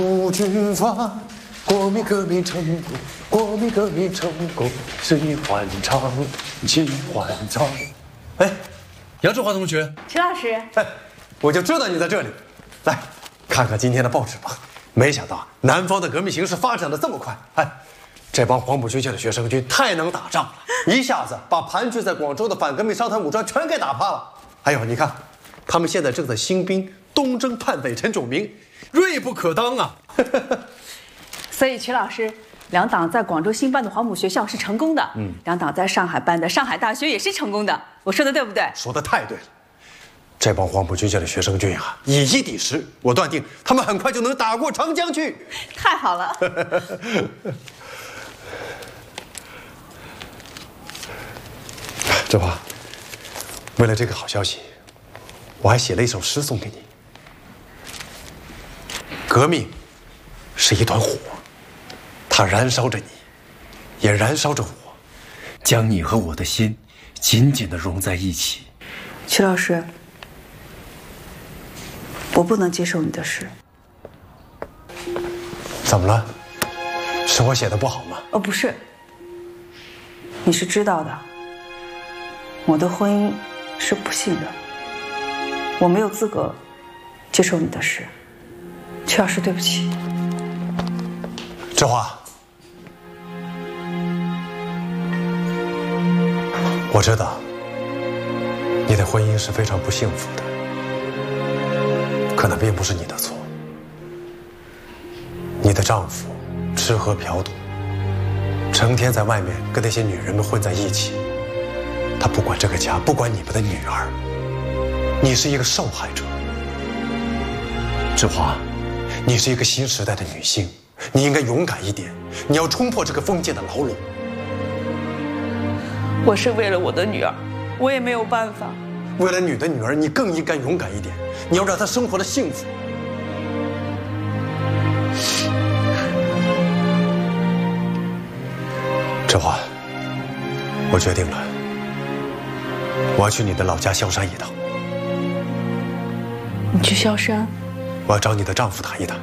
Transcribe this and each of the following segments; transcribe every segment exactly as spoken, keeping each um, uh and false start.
五军阀，国民革命成功，国民革命成功，谁欢唱，谁欢唱。哎，杨志华同学， 曲老师， 哎，我就知道你在这里。来，看看今天的报纸吧。没想到南方的革命形势发展的这么快。哎，这帮黄埔军校的学生军太能打仗了，一下子把盘踞在广州的反革命商团武装全给打趴了。还有，你看，他们现在正在兴兵东征叛匪陈炯明，锐不可当啊！ 所以曲老师，两党在广州兴办的黄埔学校是成功的，嗯，两党在上海办的上海大学也是成功的。我说的对不对？ 说的太对了。这帮黄埔军校的学生军啊，以一敌十，我断定他们很快就能打过长江去。 太好了。 志华，为了这个好消息，我还写了一首诗送给你。革命是一团火，它燃烧着你，也燃烧着我，将你和我的心紧紧地融在一起。 曲老师，我不能接受你的诗。 怎么了？是我写的不好吗？ 哦，不是，你是知道的。我的婚姻是不幸的，我没有资格接受你的诗。曲老师，对不起。 志华，我知道你的婚姻是非常不幸福的，可那并不是你的错。你的丈夫吃喝嫖赌，成天在外面跟那些女人们混在一起，他不管这个家，不管你们的女儿，你是一个受害者。志华，你是一个新时代的女性，你应该勇敢一点，你要冲破这个封建的牢笼。 我是为了我的女儿，我也没有办法。 为了你的女儿，你更应该勇敢一点，你要让她生活的幸福。志华，我决定了，我要去你的老家萧山一趟。 你去萧山？ 我要找你的丈夫谈一谈，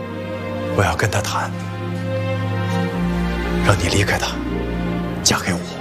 我要跟他谈，让你离开他，嫁给我。